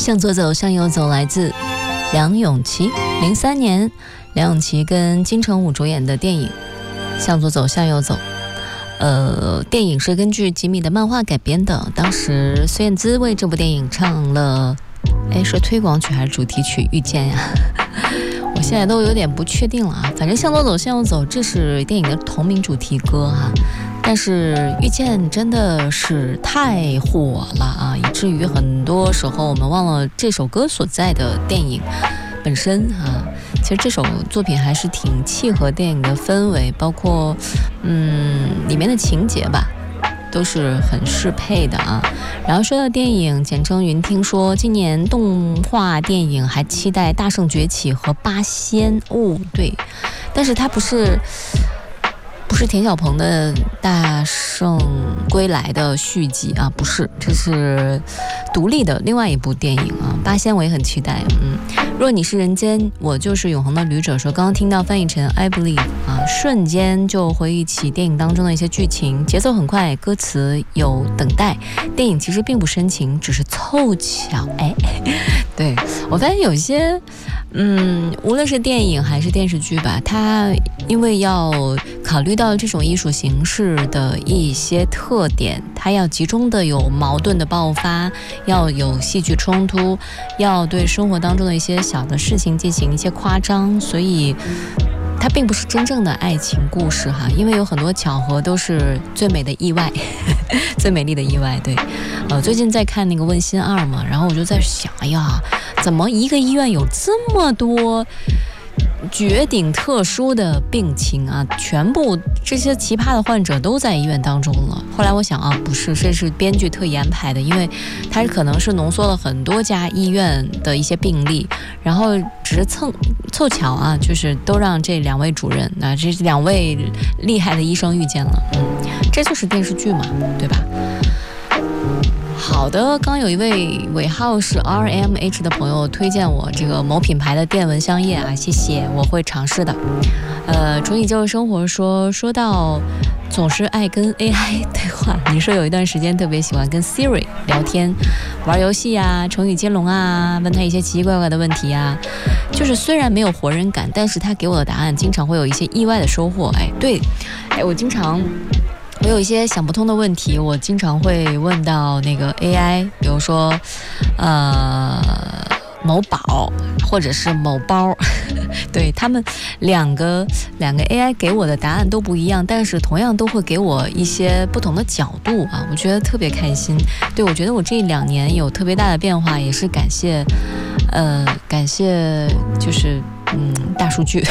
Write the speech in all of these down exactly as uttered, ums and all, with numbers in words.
向左走，向右走，来自梁咏琪。零三年，梁咏琪跟金城武主演的电影《向左走，向右走》。呃，电影是根据吉米的漫画改编的。当时孙燕姿为这部电影唱了，哎，是推广曲还是主题曲？遇见呀，我现在都有点不确定了啊。反正《向左走，向右走》这是电影的同名主题歌哈、啊。但是遇见真的是太火了啊，以至于很多时候我们忘了这首歌所在的电影本身啊。其实这首作品还是挺契合电影的氛围，包括嗯里面的情节吧，都是很适配的啊。然后说到电影，简称云听说今年动画电影还期待《大圣崛起》和《八仙》哦，对，但是它不是。不是田小鹏的《大圣归来》的续集啊，不是，这是独立的另外一部电影啊。八仙我也很期待，嗯，若你是人间，我就是永恒的旅者。说刚刚听到翻译成 I believe 啊，瞬间就回忆起电影当中的一些剧情，节奏很快，歌词有等待。电影其实并不深情，只是凑巧。哎，对，我发现有些，嗯，无论是电影还是电视剧吧，它因为要考虑到这种艺术形式的一些特点，它要集中的有矛盾的爆发，要有戏剧冲突，要对生活当中的一些小的事情进行一些夸张，所以它并不是真正的爱情故事哈，因为有很多巧合都是最美的意外最美丽的意外。对，呃，最近在看那个问心二嘛，然后我就在想，哎呀，怎么一个医院有这么多绝顶特殊的病情啊，全部这些奇葩的患者都在医院当中了。后来我想啊，不是，这是编剧特意安排的，因为它可能是浓缩了很多家医院的一些病例，然后只是凑凑巧啊，就是都让这两位主任，那这两位厉害的医生遇见了，嗯，这就是电视剧嘛，对吧？好的，刚有一位尾号是 R M H 的朋友推荐我这个某品牌的电蚊香液啊，谢谢，我会尝试的。呃，重启旧生活说说到总是爱跟 A I 对话，你说有一段时间特别喜欢跟 Siri 聊天、玩游戏啊、成语接龙啊，问他一些奇奇怪怪的问题啊，就是虽然没有活人感，但是他给我的答案经常会有一些意外的收获。哎，对，哎，我经常。我有一些想不通的问题，我经常会问到那个 A I， 比如说，呃，某宝或者是某包，对，他们两个两个 A I 给我的答案都不一样，但是同样都会给我一些不同的角度啊，我觉得特别开心。对，我觉得我这两年有特别大的变化，也是感谢，呃，感谢就是嗯大数据。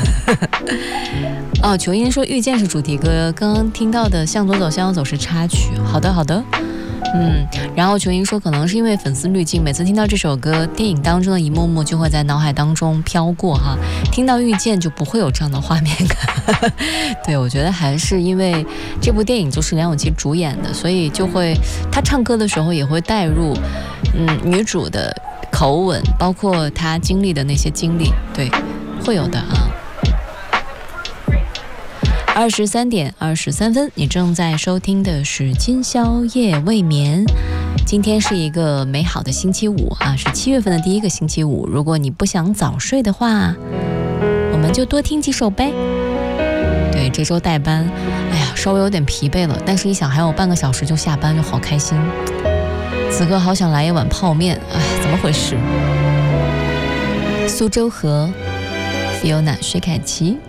哦，球音说遇见是主题歌，刚刚听到的向左走向右走是插曲。好的好的，嗯，然后球音说可能是因为粉丝滤镜，每次听到这首歌，电影当中的一幕幕就会在脑海当中飘过哈，听到遇见就不会有这样的画面感。对，我觉得还是因为这部电影就是梁咏琪主演的，所以就会她唱歌的时候也会带入嗯女主的口吻，包括她经历的那些经历，对，会有的啊。二十三点二十三分，你正在收听的是今宵夜未眠。今天是一个美好的星期五啊，是七月份的第一个星期五。如果你不想早睡的话，我们就多听几首呗。对，这周代班，哎呀，稍微有点疲惫了，但是一想还有半个小时就下班，就好开心。此刻好想来一碗泡面，哎，怎么回事？苏州河 Fiona 薛凯琪。